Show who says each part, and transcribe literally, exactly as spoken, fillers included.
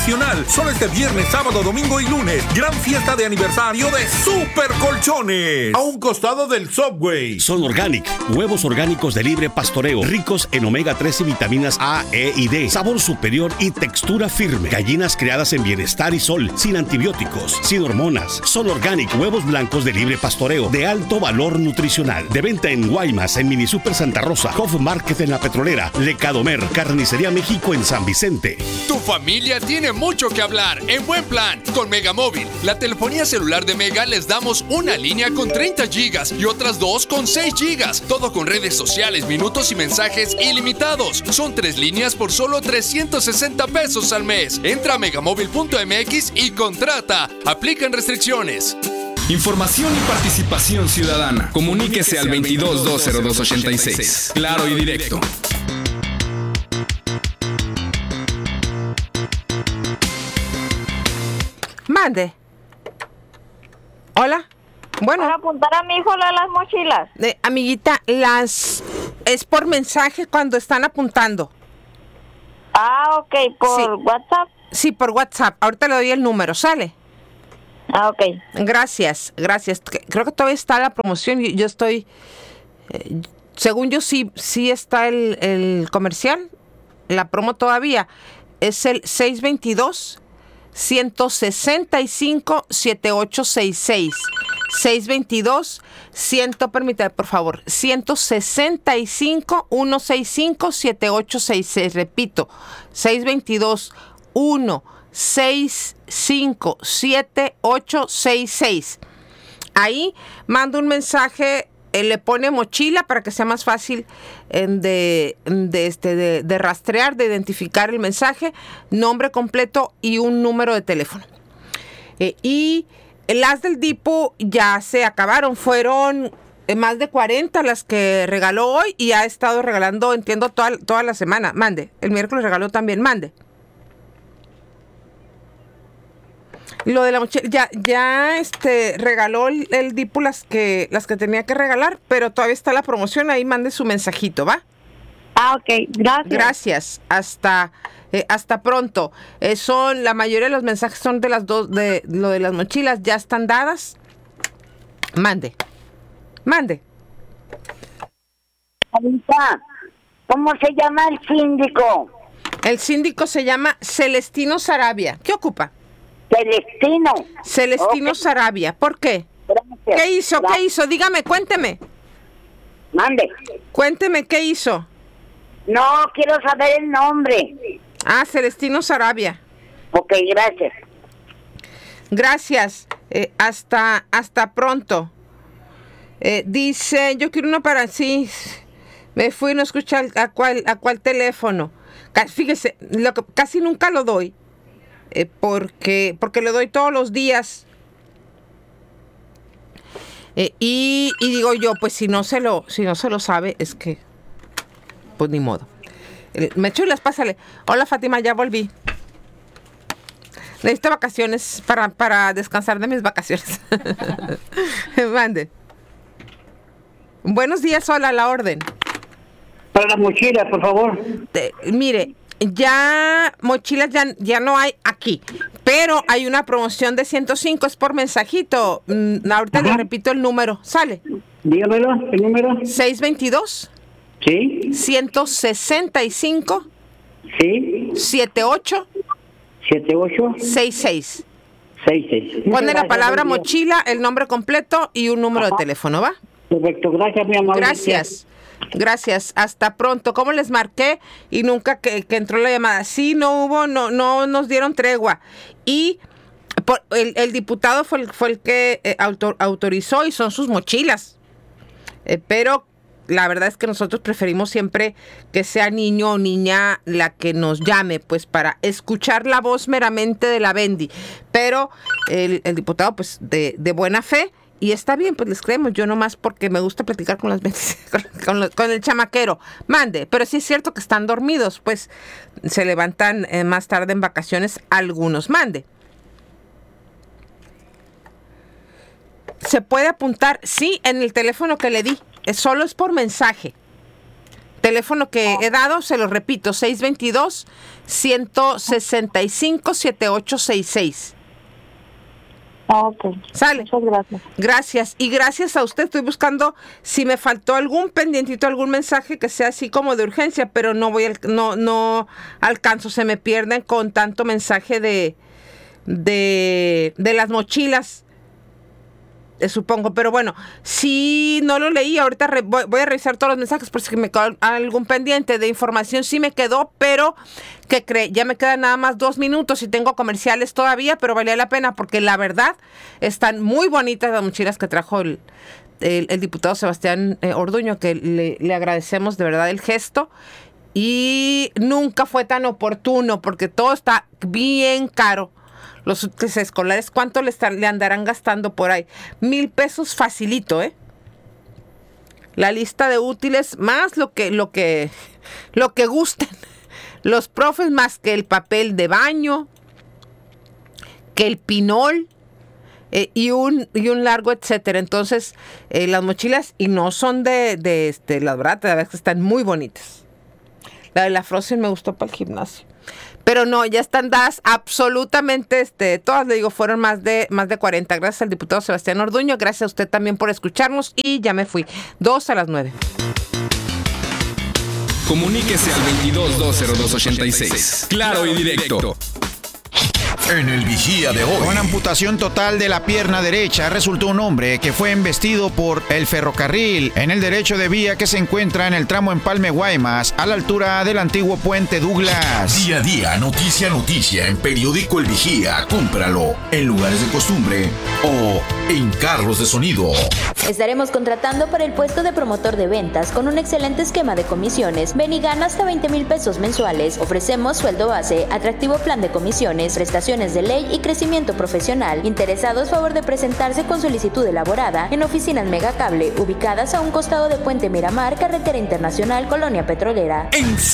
Speaker 1: Solo este viernes, sábado, domingo y lunes. Gran fiesta de aniversario de Super Colchones. A un costado del Subway.
Speaker 2: Son Organic, huevos orgánicos de libre pastoreo, ricos en omega tres y vitaminas A, E y D. Sabor superior y textura firme. Gallinas criadas en bienestar y sol, sin antibióticos, sin hormonas. Son Organic, huevos blancos de libre pastoreo, de alto valor nutricional. De venta en Guaymas, en Mini Super Santa Rosa, Hof Market en La Petrolera, Lecadomer, Carnicería México en San Vicente.
Speaker 3: Tu familia tiene mucho que hablar en Buen Plan con Megamóvil. La telefonía celular de Mega les damos una línea con treinta gigas y otras dos con seis gigas. Todo con redes sociales, minutos y mensajes ilimitados. Son tres líneas por solo trescientos sesenta pesos al mes. Entra a megamóvil punto m x y contrata. Aplican restricciones.
Speaker 4: Información y participación ciudadana. Comuníquese al veintidós dos cero dos ochenta y seis. Claro y directo.
Speaker 5: Mande. Hola. Bueno.
Speaker 6: Para apuntar a mi hijo lo de las mochilas.
Speaker 5: Eh, amiguita, las es por mensaje cuando están apuntando.
Speaker 6: Ah, ok. ¿Por
Speaker 5: sí.
Speaker 6: WhatsApp?
Speaker 5: Sí, por WhatsApp. Ahorita le doy el número. ¿Sale?
Speaker 6: Ah, ok.
Speaker 5: Gracias, gracias. Creo que todavía está la promoción. Yo estoy... Eh, según yo, sí, sí está el, el comercial. La promo todavía. Es el seis veintidós ciento sesenta y cinco setenta y ocho sesenta y seis. seis veintidós cien, permítame por favor, ciento sesenta y cinco ciento sesenta y cinco setenta y ocho sesenta y seis. Repito, seis veintidós ciento sesenta y cinco setenta y ocho sesenta y seis. Ahí manda un mensaje. Eh, le pone mochila para que sea más fácil eh, de, de, este, de, de rastrear, de identificar el mensaje, nombre completo y un número de teléfono. Eh, y las del Dipo ya se acabaron, fueron eh, más de cuarenta las que regaló hoy y ha estado regalando, entiendo, toda, toda la semana. Mande, el miércoles regaló también, mande. Lo de la mochila, ya, ya este, regaló el, el Dipo las que, las que tenía que regalar, pero todavía está la promoción, ahí mande su mensajito, ¿va?
Speaker 6: Ah, ok, gracias.
Speaker 5: Gracias, hasta, eh, hasta pronto. Eh, son, la mayoría de los mensajes son de las dos, de lo de las mochilas, ya están dadas. Mande, mande.
Speaker 7: Anita, ¿cómo se llama el síndico?
Speaker 5: El síndico se llama Celestino Sarabia. ¿Qué ocupa?
Speaker 7: Celestino.
Speaker 5: Celestino okay. Sarabia. ¿Por qué? Gracias. ¿Qué hizo? Gracias. ¿Qué hizo? Dígame, cuénteme.
Speaker 7: Mande.
Speaker 5: Cuénteme, ¿qué hizo?
Speaker 7: No, quiero saber el nombre.
Speaker 5: Ah, Celestino Sarabia.
Speaker 7: Ok, gracias.
Speaker 5: Gracias. Eh, hasta, hasta pronto. Eh, dice, yo quiero uno para sí. Me fui, no escuché a cuál, a cuál teléfono. Fíjese, lo que, casi nunca lo doy. Eh, porque, porque le doy todos los días. Eh, y, y digo yo, pues si no se lo, si no se lo sabe, es que, pues ni modo. Eh, me chulas, pásale. Hola Fátima, ya volví. Necesito vacaciones para, para descansar de mis vacaciones. Mande. Buenos días, hola, a la orden.
Speaker 7: Para la mochila, por favor.
Speaker 5: Eh, mire, ya mochilas ya, ya no hay aquí, pero hay una promoción de ciento cinco, es por mensajito. Mm, ahorita Ajá. le repito el número, ¿sale?
Speaker 7: Dígamelo, el número.
Speaker 5: seis veintidós.
Speaker 7: Sí.
Speaker 5: ciento sesenta y cinco.
Speaker 7: Sí.
Speaker 5: setenta y ocho.
Speaker 7: setenta y ocho.
Speaker 5: sesenta y seis.
Speaker 7: sesenta y seis.
Speaker 5: Pone la palabra mochila, el nombre completo y un número Ajá. de teléfono, ¿va?
Speaker 7: Perfecto, gracias, mi amor.
Speaker 5: Gracias. Gracias, hasta pronto. ¿Cómo les marqué? Y nunca que, que entró la llamada. Sí, no hubo, no, no nos dieron tregua. Y por, el, el diputado fue el, fue el que eh, autor, autorizó y son sus mochilas. Eh, pero la verdad es que nosotros preferimos siempre que sea niño o niña la que nos llame, pues para escuchar la voz meramente de la Bendy. Pero el, el diputado, pues de, de buena fe. Y está bien, pues les creemos, yo nomás porque me gusta platicar con las con, con, los, con el chamaquero. Mande, pero sí es cierto que están dormidos, pues se levantan eh, más tarde en vacaciones algunos. Mande. ¿Se puede apuntar? Sí, en el teléfono que le di. Solo es por mensaje. teléfono que he dado, se lo repito, seis dos dos, uno seis cinco, siete ocho seis seis.
Speaker 6: Ah, ok.
Speaker 5: Sale.
Speaker 6: Muchas gracias.
Speaker 5: Gracias. Y gracias a usted estoy buscando si me faltó algún pendientito, algún mensaje que sea así como de urgencia, pero no voy, al, no, no alcanzo, se me pierden con tanto mensaje de, de, de las mochilas. Eh, supongo, pero bueno, si no lo leí, ahorita re, voy, voy a revisar todos los mensajes por si me quedó algún pendiente de información, sí me quedó, pero que cree, ya me quedan nada más dos minutos y tengo comerciales todavía, pero valía la pena porque la verdad están muy bonitas las mochilas que trajo el, el, el diputado Sebastián eh, Orduño, que le, le agradecemos de verdad el gesto. Y nunca fue tan oportuno porque todo está bien caro. Los útiles escolares, ¿cuánto le, están, le andarán gastando por ahí? Mil pesos facilito, ¿eh? La lista de útiles, más lo que, lo que, lo que gusten. Los profes, más que el papel de baño, que el pinol, eh, y, un, y un largo, etcétera. Entonces, eh, las mochilas, y no son de, de este, las verdad, la verdad es que están muy bonitas. La de la Frozen me gustó para el gimnasio. Pero no, ya están dadas absolutamente, este, todas, le digo, fueron más de más de cuarenta. Gracias al diputado Sebastián Orduño, gracias a usted también por escucharnos y ya me fui. Dos a las nueve.
Speaker 4: Comuníquese al veintidós dos cero dos ochenta y seis. Claro y directo.
Speaker 8: En el Vigía de hoy.
Speaker 9: Con amputación total de la pierna derecha resultó un hombre que fue embestido por el ferrocarril en el derecho de vía que se encuentra en el tramo Empalme Guaymas, a la altura del antiguo puente Douglas.
Speaker 8: Día a día, noticia a noticia en Periódico El Vigía. Cómpralo en lugares de costumbre o en carros de sonido.
Speaker 10: Estaremos contratando para el puesto de promotor de ventas con un excelente esquema de comisiones. Ven y gana hasta veinte mil pesos mensuales. Ofrecemos sueldo base, atractivo plan de comisiones, prestaciones de ley y crecimiento profesional. Interesados, favor de presentarse con solicitud elaborada en oficinas Megacable, ubicadas a un costado de Puente Miramar, Carretera Internacional, Colonia Petrolera.
Speaker 1: En